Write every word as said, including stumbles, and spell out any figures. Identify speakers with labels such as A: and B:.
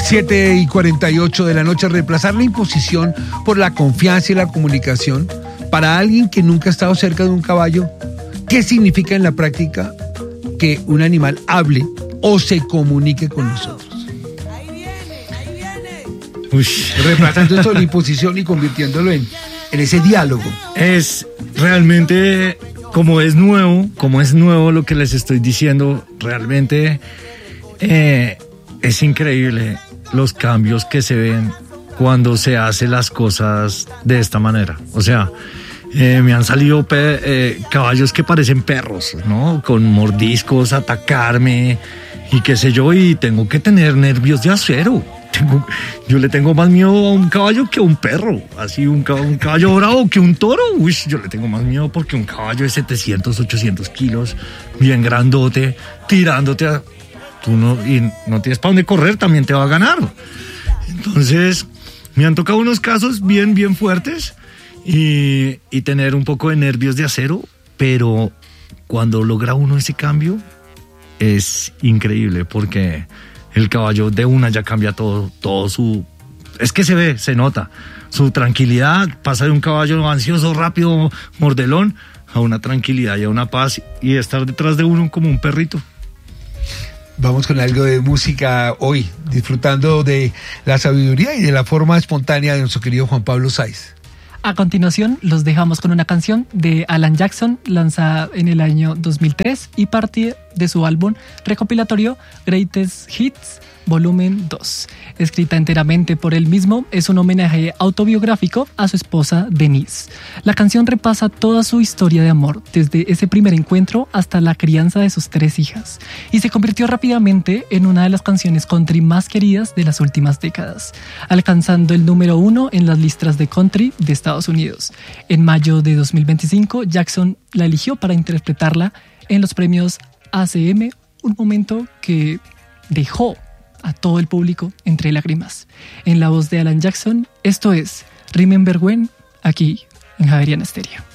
A: siete y cuarenta y ocho de la noche, reemplazar la imposición por la confianza y la comunicación para alguien que nunca ha estado cerca de un caballo. ¿Qué significa en la práctica que un animal hable o se comunique con nosotros?
B: Uy.
A: Reemplazando esto de la imposición y convirtiéndolo en, en ese diálogo.
B: Es realmente, como es nuevo, como es nuevo lo que les estoy diciendo, realmente eh, es increíble los cambios que se ven cuando se hacen las cosas de esta manera. O sea, eh, me han salido pe- eh, caballos que parecen perros, ¿no? Con mordiscos, atacarme y qué sé yo, y tengo que tener nervios de acero. Tengo, yo le tengo más miedo a un caballo que a un perro. Así, un caballo, un caballo bravo que un toro. Uy, yo le tengo más miedo porque un caballo de setecientos, ochocientos kilos, bien grandote, tirándote a... Tú no, y no tienes para dónde correr, también te va a ganar. Entonces, me han tocado unos casos bien, bien fuertes y, y tener un poco de nervios de acero, pero cuando logra uno ese cambio, es increíble porque... el caballo de una ya cambia todo, todo su... Es que se ve, se nota. Su tranquilidad pasa de un caballo ansioso, rápido, mordelón, a una tranquilidad y a una paz y estar detrás de uno como un perrito.
A: Vamos con algo de música hoy, disfrutando de la sabiduría y de la forma espontánea de nuestro querido Juan Pablo Sáiz.
C: A continuación, los dejamos con una canción de Alan Jackson, lanzada en el año dos mil tres y parte de su álbum recopilatorio Greatest Hits Volumen dos. Escrita enteramente por él mismo, es un homenaje autobiográfico a su esposa Denise. La canción repasa toda su historia de amor, desde ese primer encuentro hasta la crianza de sus tres hijas, y se convirtió rápidamente en una de las canciones country más queridas de las últimas décadas, alcanzando el número uno en las listas de country de Estados Unidos. En mayo de dos mil veinticinco, Jackson la eligió para interpretarla en los premios A C M, un momento que dejó a todo el público entre lágrimas. En la voz de Alan Jackson, esto es Remember When, aquí en Javeriana Stereo.